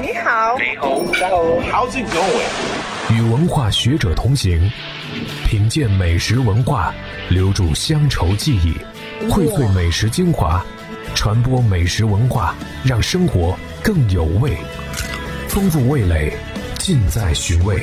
你好， 你好 ，How's it going？ 与文化学者同行，品鉴美食文化，留住乡愁记忆，荟萃美食精华，传播美食文化，让生活更有味。丰富味蕾，尽在寻味。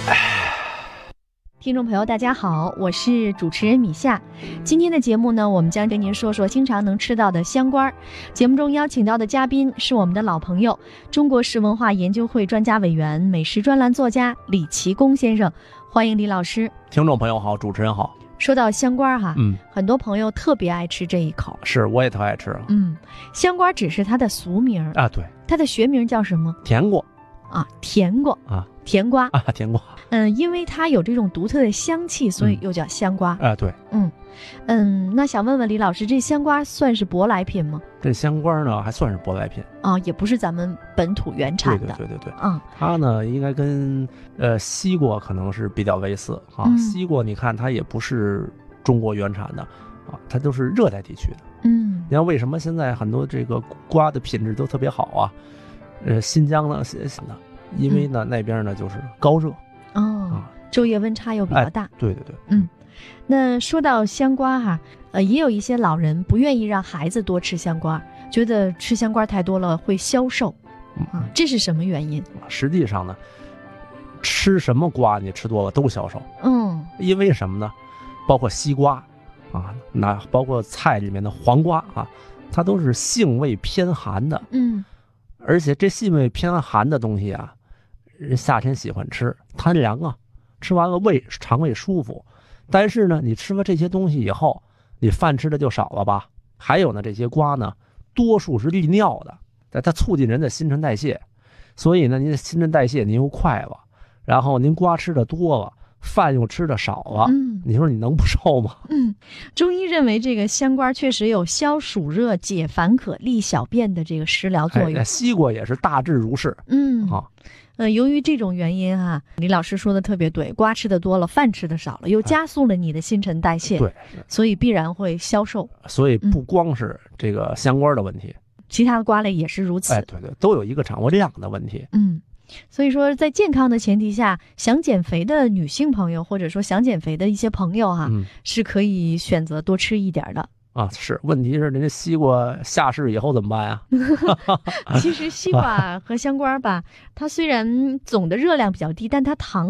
听众朋友大家好，我是主持人米夏。今天的节目呢，我们将跟您说说经常能吃到的香瓜。节目中邀请到的嘉宾是我们的老朋友，中国食文化研究会专家委员、美食专栏作家李其功先生，欢迎李老师。 听众朋友好，主持人好。 说到香瓜哈，很多朋友特别爱吃这一口。 是，我也特爱吃。 香瓜只是它的俗名啊，对， 它的学名叫什么？ 甜瓜啊，甜瓜啊， 甜瓜啊，甜瓜。 因为它有这种独特的香气，所以又叫香瓜。 对。 那想问问李老师，这香瓜算是舶来品吗？ 这香瓜呢，还算是舶来品啊，也不是咱们本土原产的。 对。它呢，应该跟西瓜可能是比较类似啊。西瓜你看它也不是中国原产的啊，它都是热带地区的。你看为什么现在很多这个瓜的品质都特别好啊？新疆呢，因为呢那边呢就是高热。昼夜温差又比较大。对。 那说到香瓜哈，也有一些老人不愿意让孩子多吃香瓜，觉得吃香瓜太多了会消瘦。这是什么原因？ 实际上呢，吃什么瓜你吃多了都消瘦。因为什么呢？包括西瓜啊，那包括菜里面的黄瓜啊，它都是性味偏寒的。而且这性味偏寒的东西啊，人夏天喜欢吃，贪凉啊，吃完了肠胃舒服。但是呢，你吃了这些东西以后，你饭吃的就少了吧？还有呢，这些瓜呢，多数是利尿的，它促进人的新陈代谢，所以呢，您的新陈代谢您又快了，然后您瓜吃的多了，饭又吃的少了，你说你能不瘦吗？ 中医认为这个香瓜确实有消暑热、解烦渴、利小便的这个食疗作用。 西瓜也是大致如是。 由于这种原因哈，李老师说的特别对，瓜吃的多了，饭吃的少了，又加速了你的新陈代谢， 对， 所以必然会消瘦。 所以不光是这个香瓜的问题， 其他的瓜类也是如此。 对，都有一个掌握量的问题。 所以说在健康的前提下，想减肥的女性朋友或者说想减肥的一些朋友哈，是可以选择多吃一点的。 是，问题是人家西瓜下市以后怎么办呀？ 其实西瓜和香瓜吧，它虽然总的热量比较低，但它糖